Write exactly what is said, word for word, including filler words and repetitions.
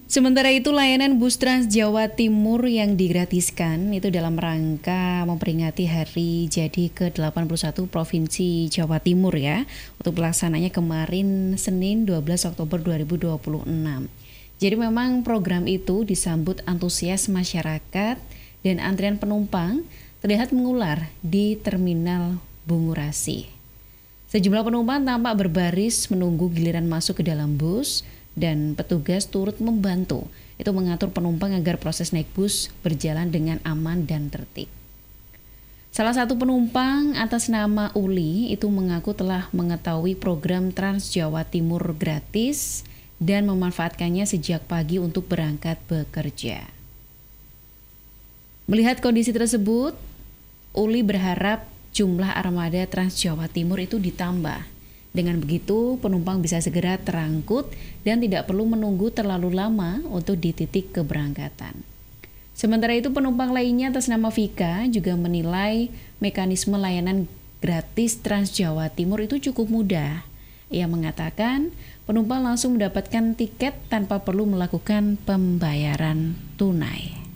Sementara itu layanan bus Trans Jawa Timur yang digratiskan itu dalam rangka memperingati hari jadi ke delapan puluh satu Provinsi Jawa Timur ya. Untuk pelaksananya kemarin Senin dua belas Oktober dua ribu dua puluh enam. Jadi memang program itu disambut antusias masyarakat dan antrian penumpang terlihat mengular di Terminal Bungurasi. Sejumlah penumpang tampak berbaris menunggu giliran masuk ke dalam bus dan petugas turut membantu itu mengatur penumpang agar proses naik bus berjalan dengan aman dan tertib. Salah satu penumpang atas nama Uli itu mengaku telah mengetahui program Trans Jawa Timur gratis dan memanfaatkannya sejak pagi untuk berangkat bekerja. Melihat kondisi tersebut, Uli berharap jumlah armada Trans Jawa Timur itu ditambah. Dengan begitu, penumpang bisa segera terangkut dan tidak perlu menunggu terlalu lama untuk di titik keberangkatan. Sementara itu, penumpang lainnya atas nama Vika juga menilai mekanisme layanan gratis Trans Jawa Timur itu cukup mudah. Ia mengatakan, penumpang langsung mendapatkan tiket tanpa perlu melakukan pembayaran tunai.